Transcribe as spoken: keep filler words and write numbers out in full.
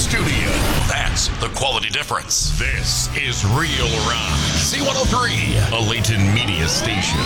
studio. That's the quality difference. This is Real Rock. C one oh three, a Layton Media station.